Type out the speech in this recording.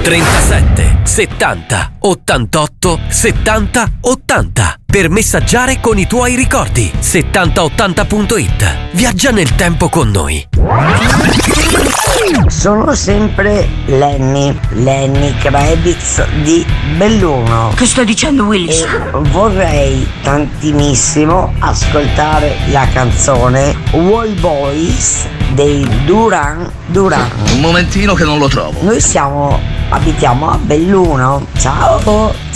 37 70 88 70 80 per messaggiare con i tuoi ricordi. 7080.it. Viaggia nel tempo con noi. Sono sempre Lenny Kravitz di Belluno. Che stai dicendo, Willis? E vorrei tantimissimo ascoltare la canzone Wall Boys dei Duran Duran. Un momentino che non lo trovo. Noi abitiamo a Belluno. Ciao.